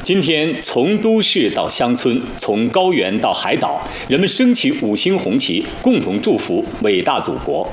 今天，从都市到乡村，从高原到海岛，人们升起5星红旗，共同祝福伟大祖国。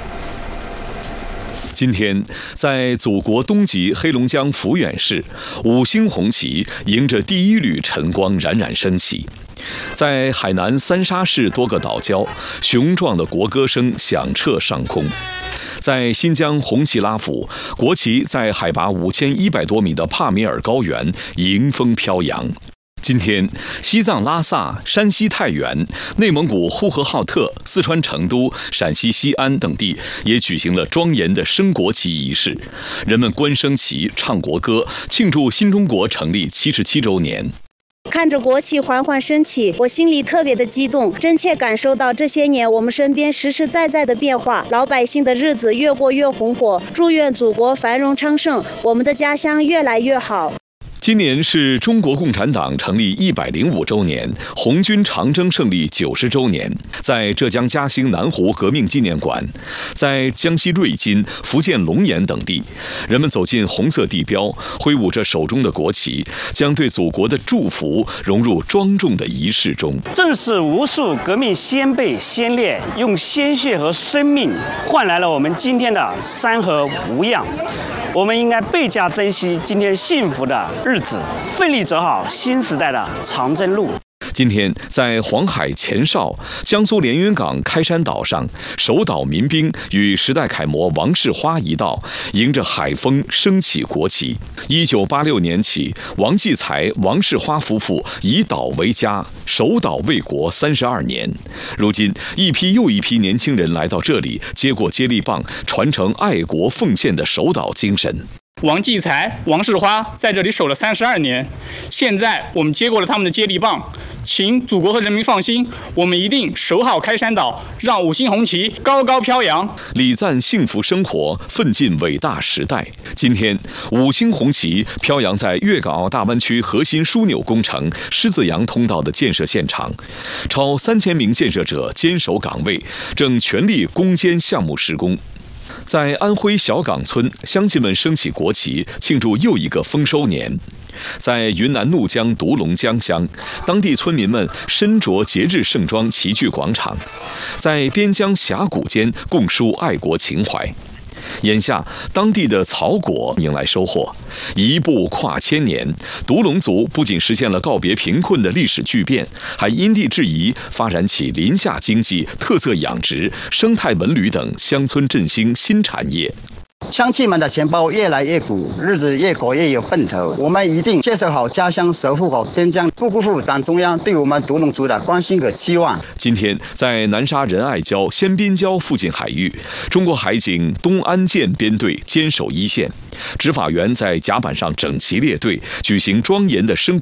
今天，在祖国东极黑龙江抚远市，5星红旗迎着第一缕晨光冉冉升起。在海南三沙市多个岛礁，雄壮的国歌声响彻上空。在新疆红旗拉府，国旗在海拔5100多米的帕米尔高原迎风飘扬。今天，西藏拉萨、山西太原、内蒙古呼和浩特、四川成都、陕西西安等地也举行了庄严的升国旗仪式，人们观升旗、唱国歌，庆祝新中国成立77周年。 看着国旗缓缓升起，我心里特别的激动，真切感受到这些年我们身边实实在在的变化，老百姓的日子越过越红火。祝愿祖国繁荣昌盛，我们的家乡越来越好。 今年是中国共产党成立105周年，红军长征胜利90周年。在浙江嘉兴南湖革命纪念馆，在江西瑞金、福建龙岩等地，人们走进红色地标，挥舞着手中的国旗，将对祖国的祝福融入庄重的仪式中。 正是无数革命先辈先烈用鲜血和生命换来了我们今天的山河无恙。我们应该倍加珍惜今天幸福的日子，奋力走好新时代的长征路。 今天，在黄海前哨、江苏连云港开山岛上，守岛民兵与时代楷模王世花一道，迎着海风升起国旗。1986年起，王继才、王世花夫妇以岛为家，守岛卫国32年。如今，一批又一批年轻人来到这里，接过接力棒，传承爱国奉献的守岛精神。 王继才、王世花在这里守了32年，现在我们接过了他们的接力棒，请祖国和人民放心，我们一定守好开山岛，让5星红旗高高飘扬， 礼赞幸福生活，奋进伟大时代。今天，5星红旗飘扬在粤港澳大湾区核心枢纽工程狮子洋通道的建设现场，超3000名建设者坚守岗位，正全力攻坚项目施工。在安徽小岗村，乡亲们升起国旗，庆祝又一个丰收年。在云南怒江独龙江乡，当地村民们身着节日盛装齐聚广场，在边疆峡谷间共抒爱国情怀。眼下，当地的草果迎来收获，一步跨千年，独龙族不仅实现了告别贫困的历史巨变，还因地制宜发展起林下经济、特色养殖、生态文旅等乡村振兴新产业。 乡亲们的钱包越来越鼓，日子越过越有奔头。我们一定坚守好家乡，守护好边疆，不辜负党中央对我们独龙族的关心和期望。 今天，在南沙仁爱礁、仙滨礁附近海域，中国海警东安舰编队坚守一线，执法员在甲板上整齐列队，举行庄严的升国